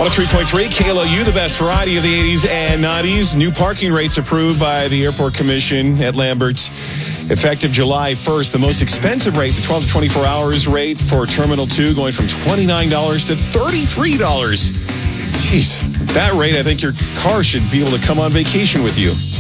103.3 KLOU, the best variety of the 80s and 90s. New parking rates approved by the Airport Commission at Lambert. Effective July 1st, the most expensive rate, the 12 to 24 hours rate for Terminal 2, going from $29 to $33. Jeez, that rate, I think your car should be able to come on vacation with you.